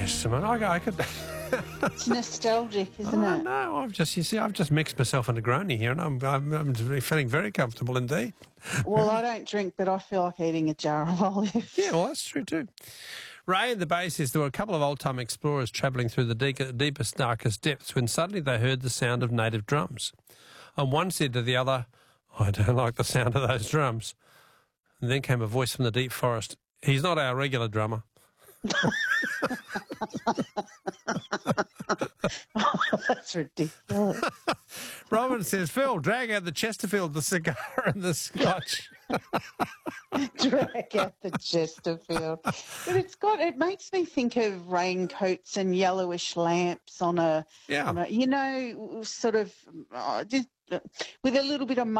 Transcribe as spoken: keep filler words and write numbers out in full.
Simone. I, I could. It's nostalgic, isn't oh, it? No, I've just, you see, I've just mixed myself in a Negroni here, and I'm, I'm, I'm feeling very comfortable indeed. Well, I don't drink, but I feel like eating a jar of olives. Yeah, well, that's true too. Ray in the Bay says there were a couple of old-time explorers travelling through the de- deepest, darkest depths when suddenly they heard the sound of native drums. And one said to the other, I don't like the sound of those drums. And then came a voice from the deep forest. He's not our regular drummer. Oh, that's ridiculous. Robin says, Phil, drag out the Chesterfield, the cigar and the scotch. Drag out the Chesterfield. But it's got, it makes me think of raincoats and yellowish lamps on a, Yeah. on a you know, sort of, uh, just, uh, with a little bit of